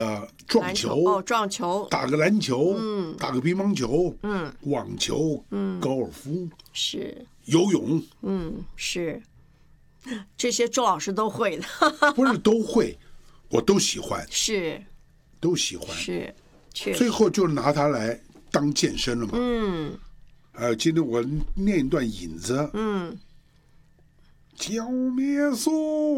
撞球撞球， 打个篮球，打个乒乓球，网球，高尔夫， 是游泳， 是，这些周老师都会的， 不是都会，我都喜欢， 是都喜欢， 是，确实， 最后就拿它来当健身了嘛。今天我念一段引子，浇灭松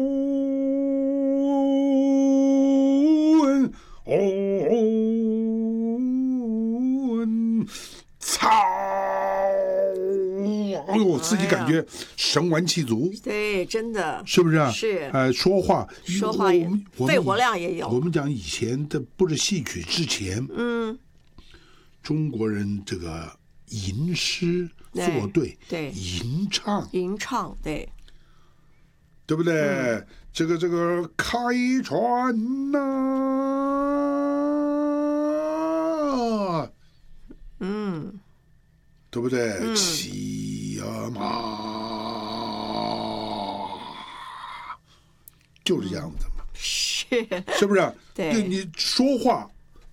草，哎呦，我自己感觉神完气足， 对，真的是不是啊？ 是， 说话也肺活量也有。 我们讲以前的不是戏曲之前，中国人这个吟诗作对，吟唱， 对不对？这个开船呐，对不对？骑马，就是这样子嘛，是不是？ 对， 你说话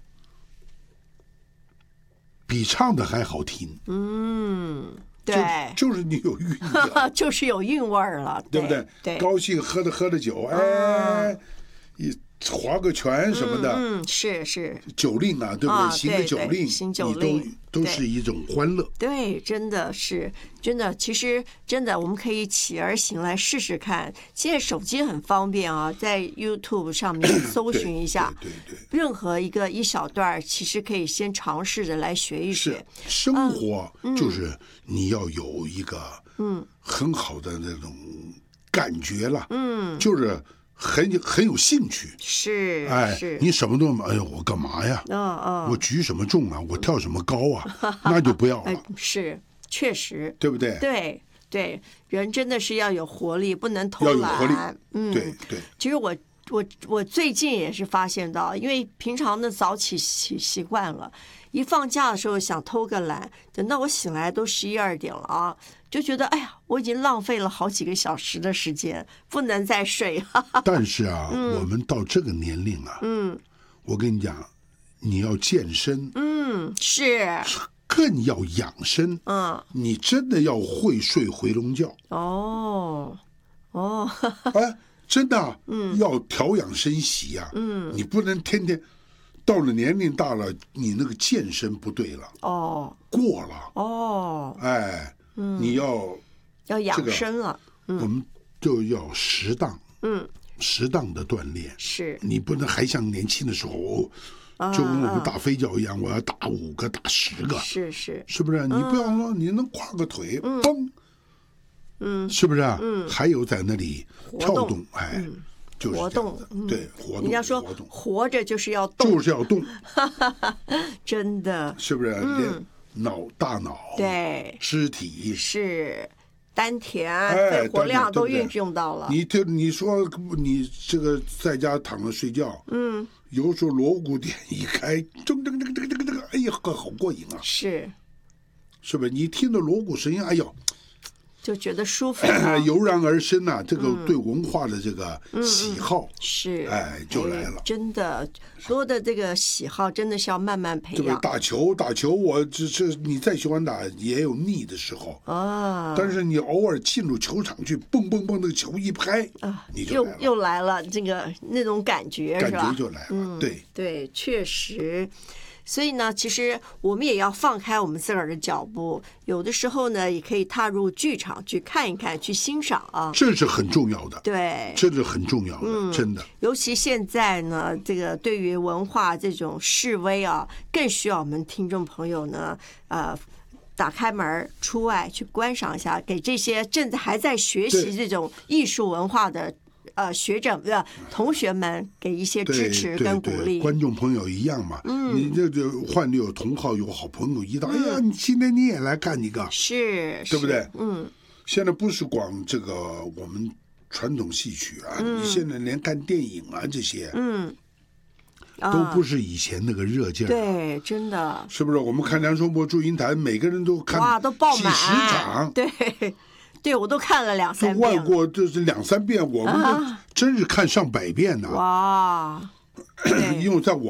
比唱的还好听， 对， 就是你有韵味， 就是有韵味了， 对不对？ 对， 高兴喝着酒，哎，一划个拳什么的， 是酒令啊，对不对？行个酒令， 行酒令， 你都是一种欢乐。 对，真的是真的。其实真的，我们可以起而行来试试看。现在手机很方便啊，在 YouTube 上面搜寻一下， 对， 任何一小段，其实可以先尝试着来学一学。 生活就是你要有一个很好的那种感觉了，就是很有兴趣， 是， 你什么都哎呦，我干嘛呀？我举什么重啊？我跳什么高啊？那就不要了。 是，确实， 对不对？ 对，人真的是要有活力，不能偷懒。 要有活力，对。 其实我最近也是发现到，因为平常的早起习惯了，一放假的时候想偷个懒，等到我醒来都11、12点了啊，就觉得哎呀，我已经浪费了好几个小时的时间，不能再睡。 但是啊，我们到这个年龄啊，我跟你讲，你要健身， 是， 更要养生，你真的要会睡回笼觉。哎，真的啊，要调养生息啊，你不能天天。到了年龄大了，你那个健身不对了，过了，哎，你要养生了， 我们就要适当的锻炼， 是你不能还像年轻的时候，就跟我们打飞脚一样，我要打5个、打10个，是不是？你不要说你能跨个腿，嘣，是不是啊？还有在那里跳动，哎。 活动， 对，活动。 人家说活着就是要动，真的， 是不是？连大脑、 对， 肢体是丹田、肺活量都运用到了。 你说你这个在家躺着睡觉，有时候锣鼓点一开，这个，哎呀，好过瘾啊！ 是不是？你听着锣鼓声音，哎呦。 就觉得舒服， 油然而生呐，这个对文化的这个喜好是， 就来了。 真的，所有的这个喜好真的是要慢慢培养。 打球，我你再喜欢打也有腻的时候啊。但是你偶尔进入球场去，蹦蹦蹦，那个球一拍你就又来了，这个那种感觉是吧？ 感觉就来了， 对，确实。所以呢，其实我们也要放开我们自个儿的脚步，有的时候呢，也可以踏入剧场去看一看，去欣赏啊。 这是很重要的， 对， 这是很重要的，真的。 尤其现在呢，这个对于文化这种示威啊，更需要我们听众朋友呢，打开门出外去观赏一下，给这些还在学习这种艺术文化的。学者同学们给一些支持跟鼓励， 观众朋友一样嘛。你这换有同好有好朋友一道，哎呀，你今天你也来干一个，对不对？现在不是光这个我们传统戏曲啊，你现在连看电影啊这些，都不是以前那个热劲儿。 对，真的， 是不是？我们看梁山伯祝英台，每个人都看， 哇，都爆满几10场， 对，我都看了2、3遍。 外国就是2、3遍，我们真是看上100遍呢。 哇， 因为在我